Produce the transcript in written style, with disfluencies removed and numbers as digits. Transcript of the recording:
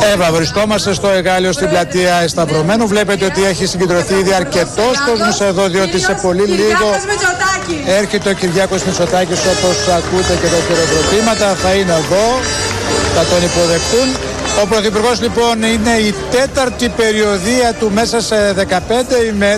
Εύα, βρισκόμαστε στο Εγάλεο στην πλατεία Εσταυρωμένου. Βλέπετε ότι έχει συγκεντρωθεί ήδη αρκετός κόσμος εδώ, διότι σε πολύ λίγο έρχεται ο Κυριάκος Μητσοτάκης, όπως ακούτε και τα χειροκροτήματα. Θα είναι εδώ, θα τον υποδεχτούν. Ο Πρωθυπουργός λοιπόν είναι η τέταρτη περιοδεία του μέσα σε 15 ημέρες.